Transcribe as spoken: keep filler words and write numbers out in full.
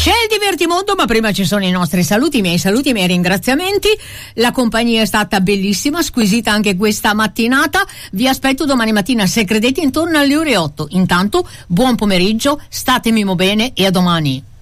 C'è il Divertimondo, ma prima ci sono i nostri saluti, i miei saluti, i miei ringraziamenti. La compagnia è stata bellissima, squisita anche questa mattinata. Vi aspetto domani mattina, se credete, intorno alle ore otto. Intanto, buon pomeriggio, state mimo bene e a domani.